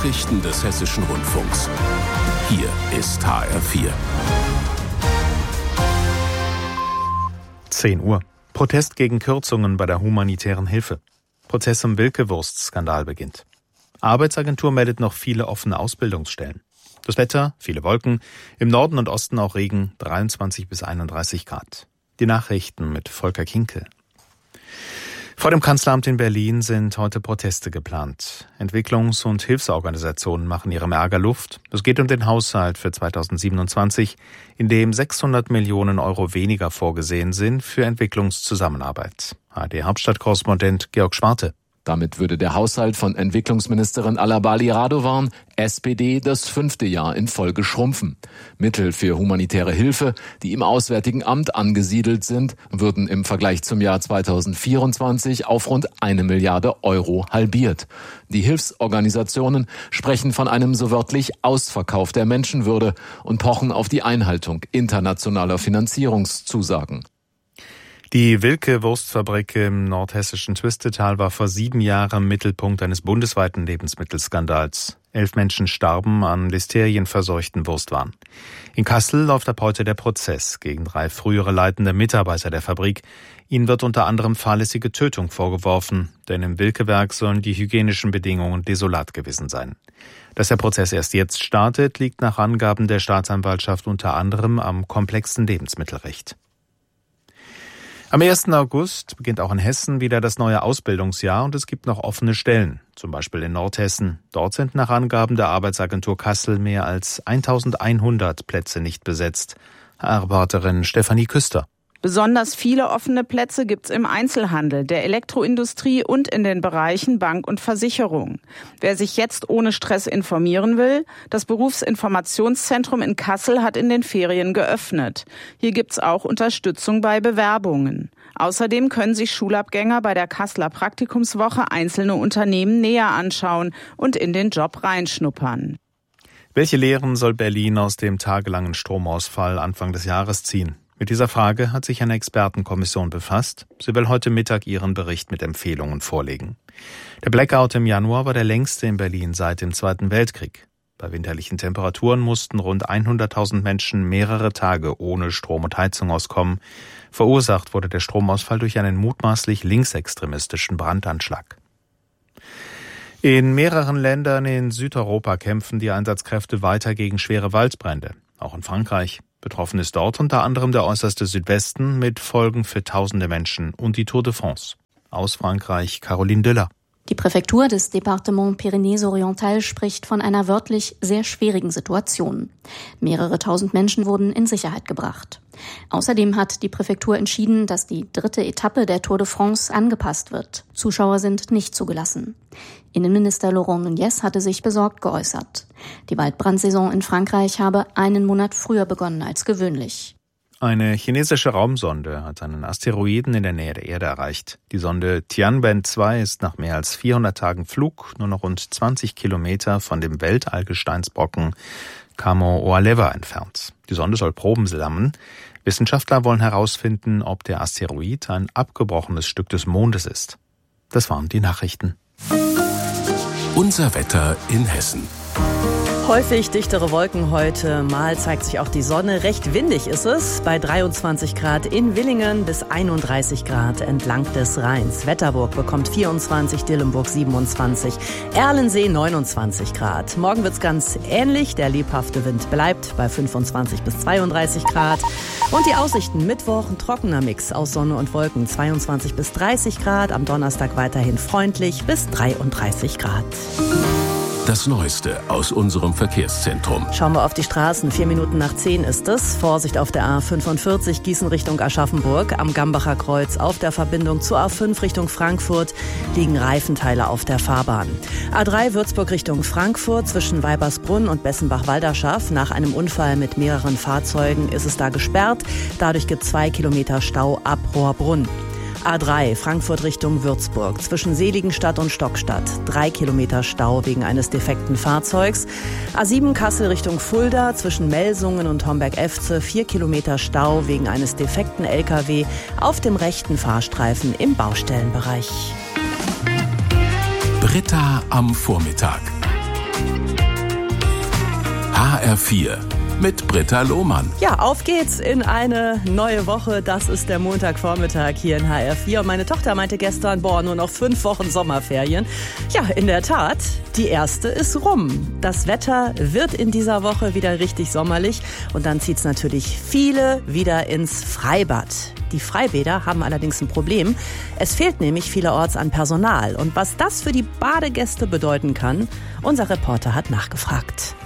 Nachrichten des Hessischen Rundfunks. Hier ist HR4. 10 Uhr. Protest gegen Kürzungen bei der humanitären Hilfe. Prozess um Wilke-Wurst-Skandal beginnt. Arbeitsagentur meldet noch viele offene Ausbildungsstellen. Das Wetter, viele Wolken, im Norden und Osten auch Regen, 23 bis 31 Grad. Die Nachrichten mit Volker Kinkel. Vor dem Kanzleramt in Berlin sind heute Proteste geplant. Entwicklungs- und Hilfsorganisationen machen ihrem Ärger Luft. Es geht um den Haushalt für 2027, in dem 600 Millionen Euro weniger vorgesehen sind für Entwicklungszusammenarbeit. ARD-Hauptstadtkorrespondent Georg Schwarte. Damit würde der Haushalt von Entwicklungsministerin Alabali Radovan, SPD, das 5. Jahr in Folge schrumpfen. Mittel für humanitäre Hilfe, die im Auswärtigen Amt angesiedelt sind, würden im Vergleich zum Jahr 2024 auf rund 1 Milliarde Euro halbiert. Die Hilfsorganisationen sprechen von einem so wörtlich Ausverkauf der Menschenwürde und pochen auf die Einhaltung internationaler Finanzierungszusagen. Die Wilke-Wurstfabrik im nordhessischen Twistetal war vor 7 Jahren Mittelpunkt eines bundesweiten Lebensmittelskandals. 11 Menschen starben an listerienverseuchten Wurstwaren. In Kassel läuft ab heute der Prozess gegen 3 frühere leitende Mitarbeiter der Fabrik. Ihnen wird unter anderem fahrlässige Tötung vorgeworfen, denn im Wilke-Werk sollen die hygienischen Bedingungen desolat gewesen sein. Dass der Prozess erst jetzt startet, liegt nach Angaben der Staatsanwaltschaft unter anderem am komplexen Lebensmittelrecht. Am 1. August beginnt auch in Hessen wieder das neue Ausbildungsjahr und es gibt noch offene Stellen, zum Beispiel in Nordhessen. Dort sind nach Angaben der Arbeitsagentur Kassel mehr als 1100 Plätze nicht besetzt. Reporterin Stefanie Küster. Besonders viele offene Plätze gibt's im Einzelhandel, der Elektroindustrie und in den Bereichen Bank und Versicherung. Wer sich jetzt ohne Stress informieren will, das Berufsinformationszentrum in Kassel hat in den Ferien geöffnet. Hier gibt's auch Unterstützung bei Bewerbungen. Außerdem können sich Schulabgänger bei der Kasseler Praktikumswoche einzelne Unternehmen näher anschauen und in den Job reinschnuppern. Welche Lehren soll Berlin aus dem tagelangen Stromausfall Anfang des Jahres ziehen? Mit dieser Frage hat sich eine Expertenkommission befasst. Sie will heute Mittag ihren Bericht mit Empfehlungen vorlegen. Der Blackout im Januar war der längste in Berlin seit dem Zweiten Weltkrieg. Bei winterlichen Temperaturen mussten rund 100.000 Menschen mehrere Tage ohne Strom und Heizung auskommen. Verursacht wurde der Stromausfall durch einen mutmaßlich linksextremistischen Brandanschlag. In mehreren Ländern in Südeuropa kämpfen die Einsatzkräfte weiter gegen schwere Waldbrände. Auch in Frankreich. Betroffen ist dort unter anderem der äußerste Südwesten mit Folgen für tausende Menschen und die Tour de France. Aus Frankreich Caroline Düller. Die Präfektur des Département Pyrénées-Orientales spricht von einer wörtlich sehr schwierigen Situation. Mehrere tausend Menschen wurden in Sicherheit gebracht. Außerdem hat die Präfektur entschieden, dass die 3. Etappe der Tour de France angepasst wird. Zuschauer sind nicht zugelassen. Innenminister Laurent Nunez hatte sich besorgt geäußert. Die Waldbrandsaison in Frankreich habe einen Monat früher begonnen als gewöhnlich. Eine chinesische Raumsonde hat einen Asteroiden in der Nähe der Erde erreicht. Die Sonde Tianwen 2 ist nach mehr als 400 Tagen Flug nur noch rund 20 Kilometer von dem Weltallgesteinsbrocken Kamo-Oalewa entfernt. Die Sonde soll Proben sammeln. Wissenschaftler wollen herausfinden, ob der Asteroid ein abgebrochenes Stück des Mondes ist. Das waren die Nachrichten. Unser Wetter in Hessen. Häufig dichtere Wolken heute, mal zeigt sich auch die Sonne. Recht windig ist es, bei 23 Grad in Villingen bis 31 Grad entlang des Rheins. Wetterburg bekommt 24, Dillenburg 27, Erlensee 29 Grad. Morgen wird's ganz ähnlich, der lebhafte Wind bleibt bei 25 bis 32 Grad. Und die Aussichten: Mittwoch ein trockener Mix aus Sonne und Wolken, 22 bis 30 Grad. Am Donnerstag weiterhin freundlich bis 33 Grad. Das Neueste aus unserem Verkehrszentrum. Schauen wir auf die Straßen. 4 Minuten nach 10 ist es. Vorsicht auf der A45 Gießen Richtung Aschaffenburg. Am Gambacher Kreuz auf der Verbindung zur A5 Richtung Frankfurt liegen Reifenteile auf der Fahrbahn. A3 Würzburg Richtung Frankfurt zwischen Weibersbrunn und Bessenbach-Walderschaft. Nach einem Unfall mit mehreren Fahrzeugen ist es da gesperrt. Dadurch gibt es 2 Kilometer Stau ab Rohrbrunn. A3 Frankfurt Richtung Würzburg zwischen Seligenstadt und Stockstadt. 3 Kilometer Stau wegen eines defekten Fahrzeugs. A7 Kassel Richtung Fulda zwischen Melsungen und Homberg-Efze. 4 Kilometer Stau wegen eines defekten LKW auf dem rechten Fahrstreifen im Baustellenbereich. Britta am Vormittag. HR4 mit Britta Lohmann. Ja, auf geht's in eine neue Woche. Das ist der Montagvormittag hier in HR4. Und meine Tochter meinte gestern, nur noch 5 Wochen Sommerferien. Ja, in der Tat, die erste ist rum. Das Wetter wird in dieser Woche wieder richtig sommerlich. Und dann zieht's natürlich viele wieder ins Freibad. Die Freibäder haben allerdings ein Problem. Es fehlt nämlich vielerorts an Personal. Und was das für die Badegäste bedeuten kann, unser Reporter hat nachgefragt.